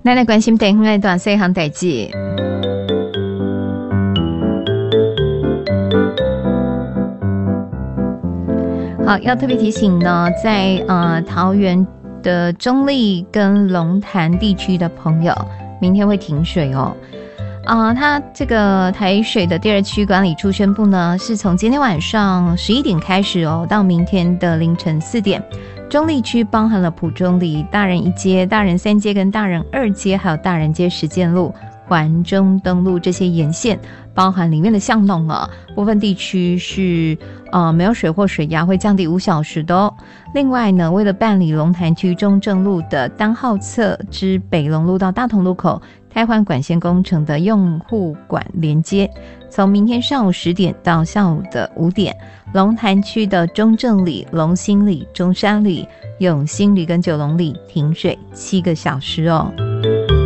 咱来关心地方的大细项代志。好，要特别提醒呢，在桃园的中立跟龙潭地区的朋友，明天会停水哦。它这个台水的第二区管理处宣布呢，是从今天晚上11点开始哦，到明天的凌晨4点。中立区包含了埔中里、大人1街、大人3街跟大人2街，还有大人街实践路、环中登路这些沿线，包含里面的巷弄啊，部分地区是没有水或水压，会降低5小时的哦。另外呢，为了办理龙潭区中正路的单号侧之北龙路到大同路口汰换管线工程的用户管连接，从明天上午10点到下午的5点，龙潭区的中正里、龙兴里、中山里、永兴里跟九龙里停水7个小时哦。